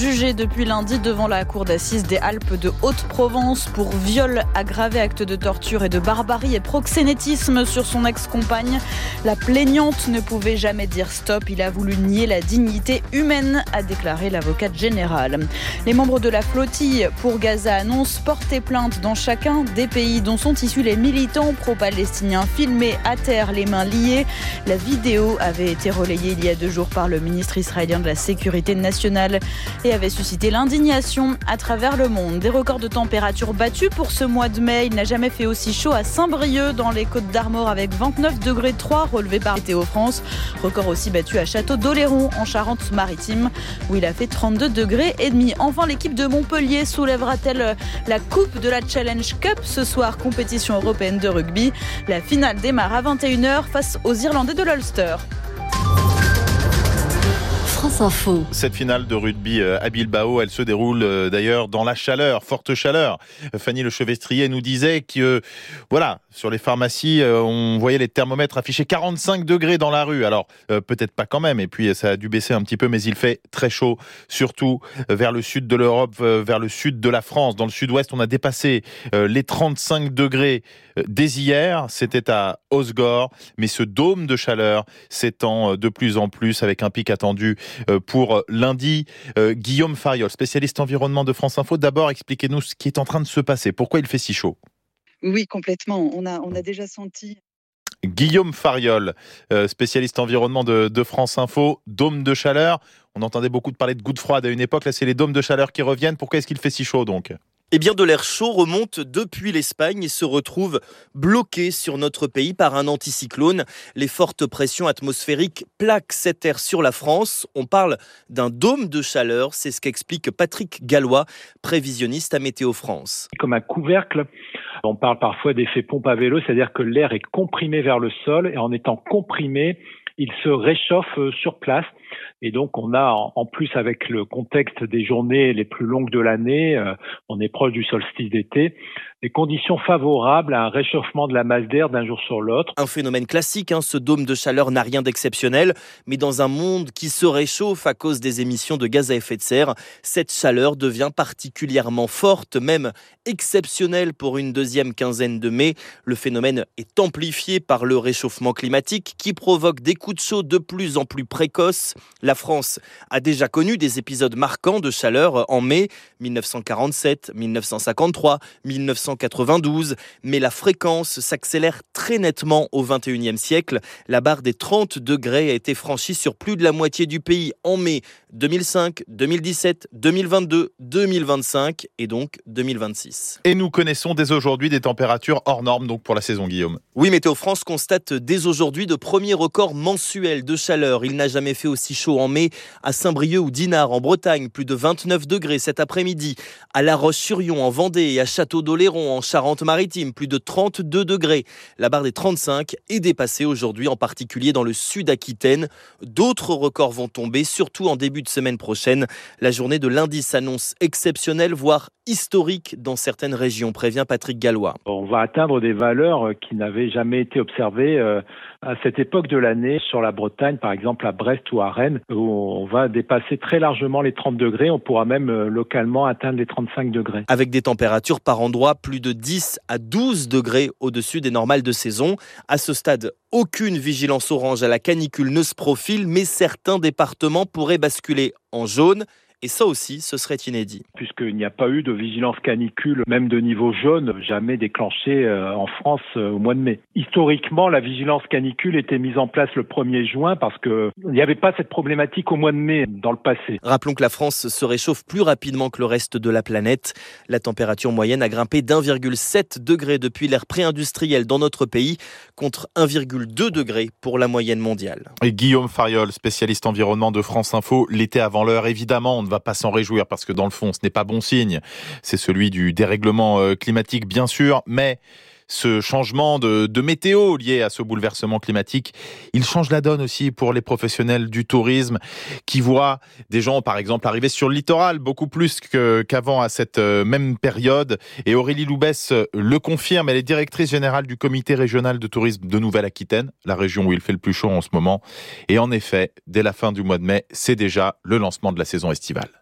jugé depuis lundi devant la cour d'assises des Alpes de Haute-Provence pour viol aggravé, acte de torture et de barbarie et proxénétisme sur son ex-compagne. La plaignante ne pouvait jamais dire stop. Il a voulu nier la dignité humaine, a déclaré l'avocate générale. Les membres de la flottille pour Gaza annoncent porter plainte dans chacun des pays dont sont issus les militants pro-palestiniens filmés à terre, les mains liées. La vidéo avait été relayée il y a 2 jours par le ministre israélien de la Sécurité nationale et avait suscité l'indignation à travers le monde. Des records de température battus pour ce mois de mai. Il n'a jamais fait aussi chaud à Saint-Brieuc dans les Côtes-d'Armor avec 29,3 degrés relevé par Météo France. Record aussi battu à Château-d'Oléron en Charente-Maritime où il a fait 32,5 degrés. Enfin, l'équipe de Montpellier soulèvera-t-elle la coupe de la Challenge Cup ce soir, compétition européenne de rugby. La finale démarre à 21h face aux Irlandais de l'Ulster. France Info. Cette finale de rugby à Bilbao, elle se déroule d'ailleurs dans la chaleur, forte chaleur. Fanny Lechevestrier nous disait que, voilà, sur les pharmacies, on voyait les thermomètres afficher 45 degrés dans la rue. Alors, peut-être pas quand même, et puis ça a dû baisser un petit peu, mais il fait très chaud, surtout vers le sud de l'Europe, vers le sud de la France. Dans le sud-ouest, on a dépassé les 35 degrés dès hier. C'était à Osgore, mais ce dôme de chaleur s'étend de plus en plus avec un pic attendu pour lundi. Guillaume Fariol, spécialiste environnement de France Info. D'abord, expliquez-nous ce qui est en train de se passer. Pourquoi il fait si chaud ? Oui, complètement. On a déjà senti... Guillaume Fariol, spécialiste environnement de France Info. Dôme de chaleur. On entendait beaucoup parler de gouttes froides à une époque. Là, c'est les dômes de chaleur qui reviennent. Pourquoi est-ce qu'il fait si chaud donc ? Eh bien, de l'air chaud remonte depuis l'Espagne et se retrouve bloqué sur notre pays par un anticyclone. Les fortes pressions atmosphériques plaquent cet air sur la France. On parle d'un dôme de chaleur, c'est ce qu'explique Patrick Gallois, prévisionniste à Météo France. Comme un couvercle, on parle parfois d'effet pompe à vélo, c'est-à-dire que l'air est comprimé vers le sol et en étant comprimé, il se réchauffe sur place. Et donc, on a, en plus, avec le contexte des journées les plus longues de l'année, on est proche du solstice d'été, des conditions favorables à un réchauffement de la masse d'air d'un jour sur l'autre. Un phénomène classique, ce dôme de chaleur n'a rien d'exceptionnel, mais dans un monde qui se réchauffe à cause des émissions de gaz à effet de serre, cette chaleur devient particulièrement forte, même exceptionnelle pour une deuxième quinzaine de mai. Le phénomène est amplifié par le réchauffement climatique qui provoque des coups de chaud de plus en plus précoces. La France a déjà connu des épisodes marquants de chaleur en mai 1947, 1953, 1992, mais la fréquence s'accélère très nettement au XXIe siècle. La barre des 30 degrés a été franchie sur plus de la moitié du pays en mai 2005, 2017, 2022, 2025 et donc 2026. Et nous connaissons dès aujourd'hui des températures hors normes donc pour la saison, Guillaume. Oui, Météo France constate dès aujourd'hui de premiers records mensuels de chaleur. Il n'a jamais fait aussi chaud en mai à Saint-Brieuc ou Dinard en Bretagne, plus de 29 degrés cet après-midi. À La Roche-sur-Yon en Vendée et à Château-d'Oléron en Charente-Maritime, plus de 32 degrés. La barre des 35 est dépassée aujourd'hui, en particulier dans le sud Aquitaine. D'autres records vont tomber, surtout en début de semaine prochaine. La journée de lundi s'annonce exceptionnelle, voire historique dans certaines régions, prévient Patrick Gallois. On va atteindre des valeurs qui n'avaient jamais été observées à cette époque de l'année sur la Bretagne, par exemple à Brest ou à Rennes, où on va dépasser très largement les 30 degrés. On pourra même localement atteindre les 35 degrés. Avec des températures par endroit plus de 10 à 12 degrés au-dessus des normales de saison. À ce stade, aucune vigilance orange à la canicule ne se profile, mais certains départements pourraient basculer en jaune. Et ça aussi, ce serait inédit. Puisqu'il n'y a pas eu de vigilance canicule, même de niveau jaune, jamais déclenchée en France au mois de mai. Historiquement, la vigilance canicule était mise en place le 1er juin parce qu'il n'y avait pas cette problématique au mois de mai dans le passé. Rappelons que la France se réchauffe plus rapidement que le reste de la planète. La température moyenne a grimpé d'1,7 degré depuis l'ère pré-industrielle dans notre pays, contre 1,2 degré pour la moyenne mondiale. Et Guillaume Fariol, spécialiste environnement de France Info, l'été avant l'heure, évidemment, on ne va pas s'en réjouir parce que dans le fond, ce n'est pas bon signe. C'est celui du dérèglement climatique, bien sûr, mais ce changement de météo lié à ce bouleversement climatique, il change la donne aussi pour les professionnels du tourisme qui voient des gens, par exemple, arriver sur le littoral beaucoup plus qu'avant à cette même période. Et Aurélie Loubès le confirme, elle est directrice générale du comité régional de tourisme de Nouvelle-Aquitaine, la région où il fait le plus chaud en ce moment. Et en effet, dès la fin du mois de mai, c'est déjà le lancement de la saison estivale.